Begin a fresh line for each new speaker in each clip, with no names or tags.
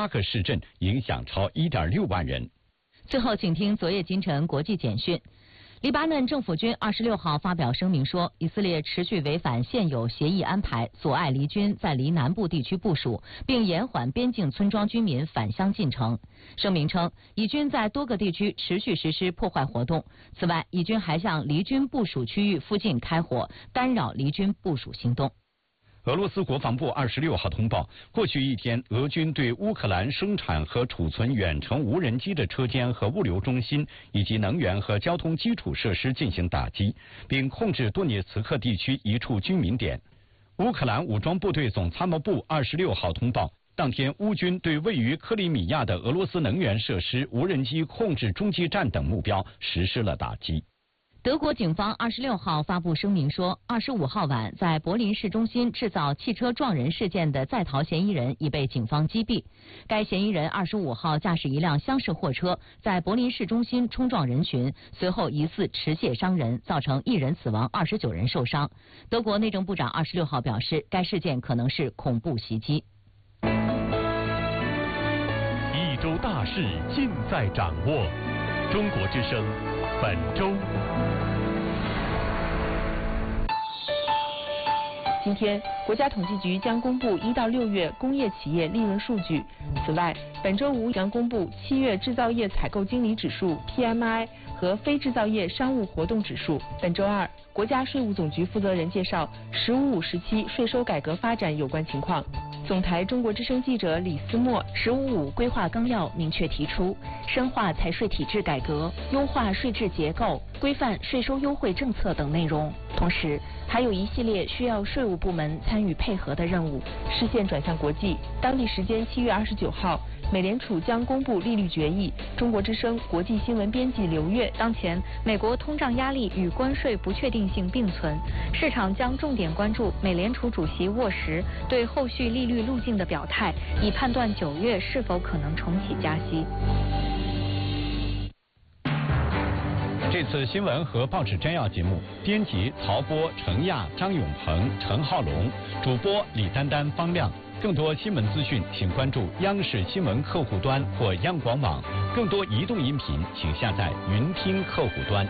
8个市镇，影响超1.6万人。
最后，请听昨夜今晨国际简讯。黎巴嫩政府军26号发表声明说，以色列持续违反现有协议安排，阻碍黎军在黎南部地区部署，并延缓边境村庄居民返乡进程。声明称，以军在多个地区持续实施破坏活动。此外，以军还向黎军部署区域附近开火，干扰黎军部署行动。
俄罗斯国防部26号通报，过去一天，俄军对乌克兰生产和储存远程无人机的车间和物流中心，以及能源和交通基础设施进行打击，并控制多涅茨克地区一处居民点。乌克兰武装部队总参谋部26号通报，当天乌军对位于克里米亚的俄罗斯能源设施、无人机控制中继站等目标实施了打击。
德国警方26号发布声明说，25号晚在柏林市中心制造汽车撞人事件的在逃嫌疑人已被警方击毙。该嫌疑人25号驾驶一辆厢式货车在柏林市中心冲撞人群，随后疑似持械伤人，造成1人死亡，29人受伤。德国内政部长26号表示，该事件可能是恐怖袭击。
一周大事尽在掌握，中国之声本周。
今天，国家统计局将公布1到6月工业企业利润数据。此外，本周五将公布7月制造业采购经理指数 PMI 和非制造业商务活动指数。本周二，国家税务总局负责人介绍“十五五”时期税收改革发展有关情况。总台中国之声记者李思墨
，“15+5”规划纲要明确提出，深化财税体制改革，优化税制结构，规范税收优惠政策等内容。同时，还有一系列需要税务部门参与配合的任务。视线转向国际，当地时间7月29号，美联储将公布利率决议。中国之声国际新闻编辑刘月，
当前美国通胀压力与关税不确定性并存，市场将重点关注美联储主席沃什对后续利率路径的表态，以判断9月是否可能重启加息。
这次新闻和报纸摘要节目，编辑曹波、程亚、张永鹏、陈浩龙，主播李丹丹、方亮。更多新闻资讯，请关注央视新闻客户端或央广网。更多移动音频，请下载云听客户端。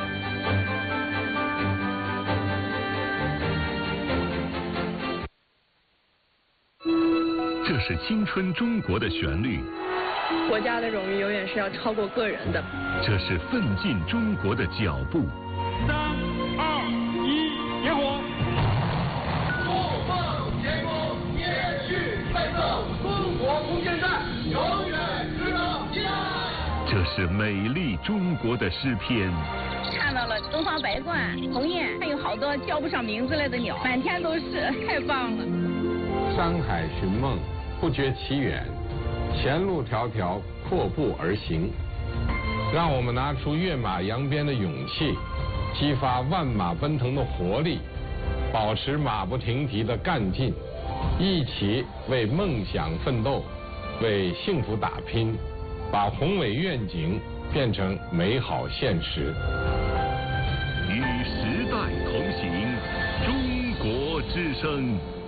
这是青春中国的旋律。
国家的荣誉永远是要超过个人的。
这是奋进中国的脚步。
3、2、1，点火！不放前功，延续奋斗，中国不现在，永远值得期待。
这是美丽中国的诗篇。
看到了东方白鹳、鸿雁，还有好多叫不上名字来的鸟，满天都是，太棒了。
山海寻梦，不觉其远。前路迢迢，阔步而行。让我们拿出跃马扬鞭的勇气，激发万马奔腾的活力，保持马不停蹄的干劲，一起为梦想奋斗，为幸福打拼，把宏伟愿景变成美好现实。
与时代同行，中国之声。